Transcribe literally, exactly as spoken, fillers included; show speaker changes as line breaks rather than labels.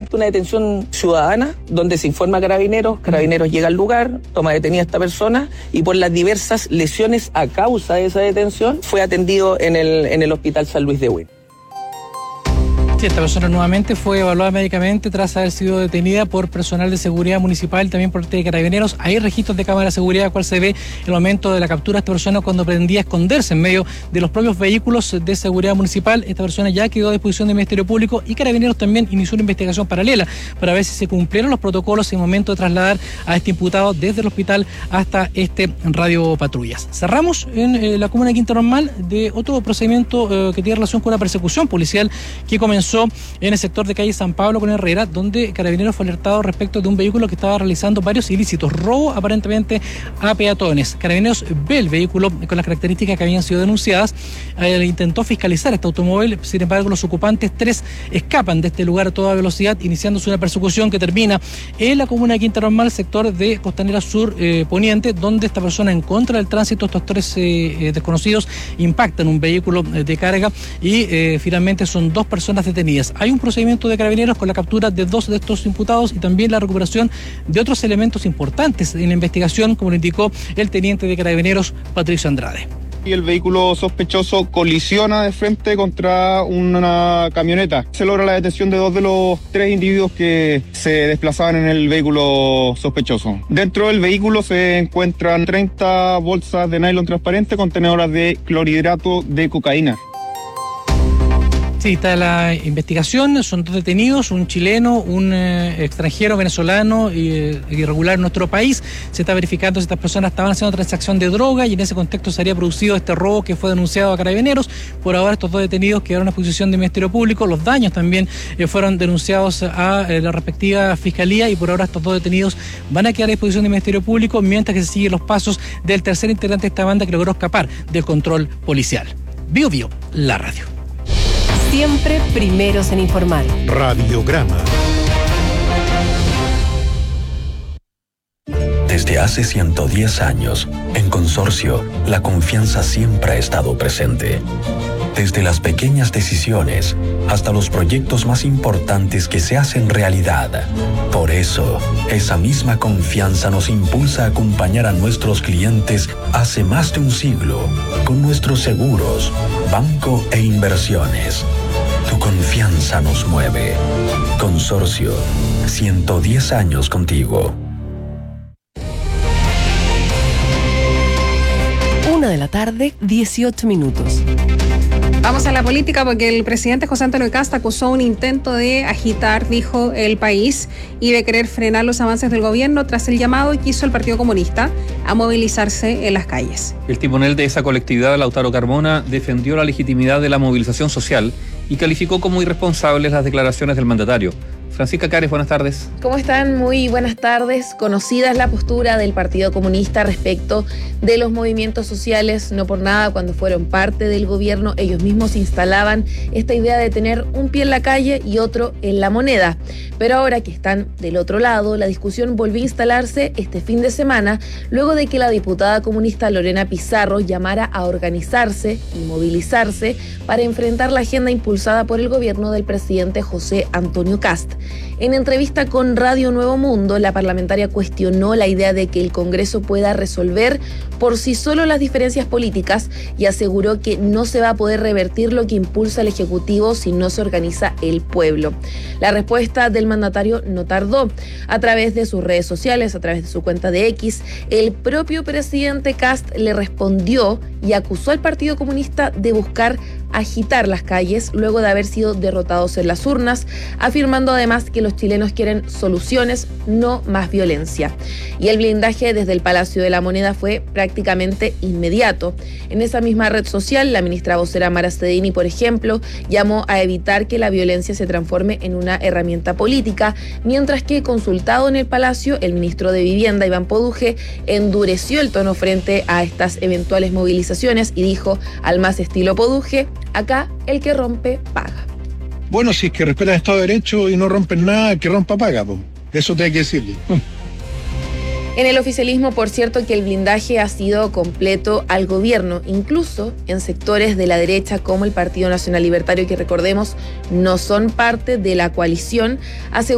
una detención ciudadana donde se informa a Carabineros, Carabineros llega al lugar, toma detenida a esta persona y por las diversas lesiones a causa de esa detención fue atendido en el, en el Hospital San Luis de Huil.
Sí, esta persona nuevamente fue evaluada médicamente tras haber sido detenida por personal de seguridad municipal y también por parte de Carabineros. Hay registros de cámara de seguridad, cual se ve el momento de la captura de esta persona cuando pretendía esconderse en medio de los propios vehículos de seguridad municipal. Esta persona ya quedó a disposición del Ministerio Público y Carabineros también inició una investigación paralela para ver si se cumplieron los protocolos en el momento de trasladar a este imputado desde el hospital hasta este radio patrullas. Cerramos en eh, la comuna de Quinta Normal de otro procedimiento eh, que tiene relación con una persecución policial que comenzó en el sector de calle San Pablo con Herrera, donde Carabineros fue alertado respecto de un vehículo que estaba realizando varios ilícitos, robo aparentemente a peatones. Carabineros ve el vehículo con las características que habían sido denunciadas, eh, intentó fiscalizar este automóvil, sin embargo los ocupantes, tres, escapan de este lugar a toda velocidad, iniciándose una persecución que termina en la comuna de Quinta Normal, sector de Costanera Sur eh, Poniente, donde esta persona, en contra del tránsito, estos tres eh, desconocidos impactan un vehículo eh, de carga y eh, finalmente son dos personas detenidas. Hay un procedimiento de Carabineros con la captura de dos de estos imputados y también la recuperación de otros elementos importantes en la investigación, como lo indicó el teniente de Carabineros, Patricio Andrade.
Y el vehículo sospechoso colisiona de frente contra una camioneta. Se logra la detención de dos de los tres individuos que se desplazaban en el vehículo sospechoso. Dentro del vehículo se encuentran treinta bolsas de nylon transparente contenedoras de clorhidrato de cocaína.
Sí, está la investigación, son dos detenidos, un chileno, un eh, extranjero venezolano eh, irregular en nuestro país. Se está verificando si estas personas estaban haciendo transacción de droga y en ese contexto se habría producido este robo que fue denunciado a Carabineros. Por ahora estos dos detenidos quedaron a disposición del Ministerio Público, los daños también eh, fueron denunciados a eh, la respectiva Fiscalía y por ahora estos dos detenidos van a quedar a disposición del Ministerio Público mientras que se siguen los pasos del tercer integrante de esta banda que logró escapar del control policial. Bio Bio, la radio.
Siempre primeros en informar.
Radiograma.
Desde hace ciento diez años, en Consorcio, la confianza siempre ha estado presente. Desde las pequeñas decisiones hasta los proyectos más importantes que se hacen realidad. Por eso, esa misma confianza nos impulsa a acompañar a nuestros clientes hace más de un siglo con nuestros seguros, banco e inversiones. Tu confianza nos mueve. Consorcio, ciento diez años contigo.
Una de la tarde, dieciocho minutos.
Vamos a la política porque el presidente José Antonio Kast acusó un intento de agitar, dijo, el país y de querer frenar los avances del gobierno tras el llamado que hizo el Partido Comunista a movilizarse en las calles.
El timonel de esa colectividad, Lautaro Carmona, defendió la legitimidad de la movilización social y calificó como irresponsables las declaraciones del mandatario. Francisca Cares, buenas tardes.
¿Cómo están? Muy buenas tardes. Conocida es la postura del Partido Comunista respecto de los movimientos sociales. No por nada, cuando fueron parte del gobierno, ellos mismos instalaban esta idea de tener un pie en la calle y otro en la moneda. Pero ahora que están del otro lado, la discusión volvió a instalarse este fin de semana, luego de que la diputada comunista Lorena Pizarro llamara a organizarse y movilizarse para enfrentar la agenda impulsada por el gobierno del presidente José Antonio Kast. En entrevista con Radio Nuevo Mundo, la parlamentaria cuestionó la idea de que el Congreso pueda resolver por sí solo las diferencias políticas y aseguró que no se va a poder revertir lo que impulsa el Ejecutivo si no se organiza el pueblo. La respuesta del mandatario no tardó. A través de sus redes sociales, a través de su cuenta de X, el propio presidente Kast le respondió y acusó al Partido Comunista de buscar agitar las calles luego de haber sido derrotados en las urnas, afirmando además que los chilenos quieren soluciones, no más violencia. Y el blindaje desde el Palacio de la Moneda fue prácticamente inmediato. En esa misma red social, la ministra vocera Mara Cedini, por ejemplo, llamó a evitar que la violencia se transforme en una herramienta política, mientras que, consultado en el Palacio, el ministro de Vivienda, Iván Poduje, endureció el tono frente a estas eventuales movilizaciones y dijo, al más estilo Poduje, acá el que rompe paga.
Bueno, si es que respetan el Estado de Derecho y no rompen nada, el que rompa paga, po. Eso te hay que decirle.
En el oficialismo, por cierto, que el blindaje ha sido completo al gobierno, incluso en sectores de la derecha como el Partido Nacional Libertario, que recordemos no son parte de la coalición,